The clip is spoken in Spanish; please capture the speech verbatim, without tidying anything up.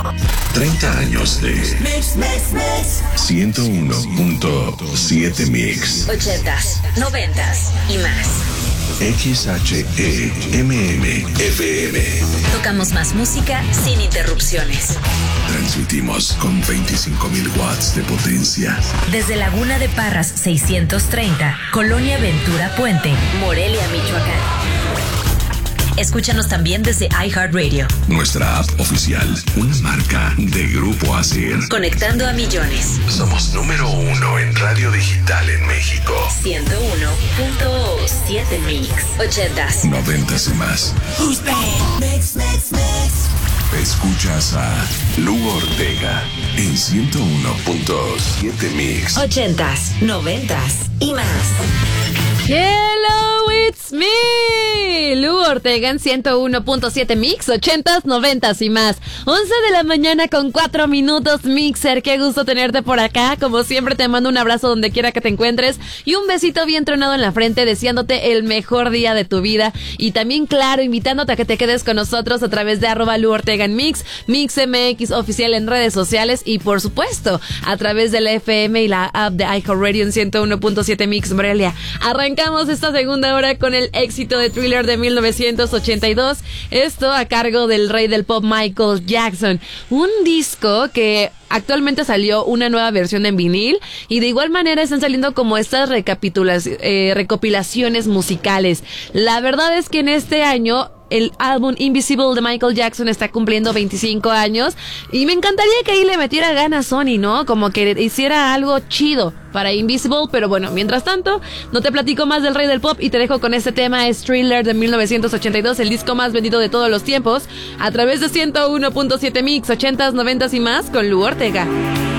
treinta años de Mix, Mix, Mix. ciento uno punto siete Mix. ochentas, noventas y más. X H E M M F M. Tocamos más música sin interrupciones. Transmitimos con veinticinco mil watts de potencia. Desde Laguna de Parras seiscientos treinta, Colonia Ventura Puente, Morelia, Michoacán. Escúchanos también desde iHeartRadio. Nuestra app oficial, una marca de Grupo Acer. Conectando a millones. Somos número uno en radio digital en México. ciento uno punto siete Mix. ochentas, noventas y más. Who's bad? Mix, mix, mix. Escuchas a Lu Ortega en ciento uno punto siete Mix. ochentas, noventas y más. Hello, it's me, Lu Ortega en ciento uno punto siete Mix, ochentas, noventas y más. once de la mañana con cuatro minutos, Mixer. Qué gusto tenerte por acá. Como siempre, te mando un abrazo donde quiera que te encuentres y un besito bien tronado en la frente, deseándote el mejor día de tu vida. Y también, claro, invitándote a que te quedes con nosotros a través de arroba Lu Ortega en Mix, Mix M X oficial en redes sociales y, por supuesto, a través de la F M y la app de iHeartRadio en ciento uno punto siete Mix Morelia. Arrancamos esta segunda hora con el éxito de Thriller de mil novecientos ochenta y dos. Esto a cargo del rey del pop Michael Jackson. Un disco que actualmente salió una nueva versión en vinil y de igual manera están saliendo como estas recapitulaciones, eh, recopilaciones musicales. La verdad es que en este año el álbum Invisible de Michael Jackson está cumpliendo veinticinco años y me encantaría que ahí le metiera ganas Sony, ¿no? Como que hiciera algo chido para Invisible, pero bueno, mientras tanto, no te platico más del rey del pop y te dejo con este tema, es Thriller de mil novecientos ochenta y dos, el disco más vendido de todos los tiempos, a través de ciento uno punto siete Mix, ochentas, noventas y más, con Lu Ortega.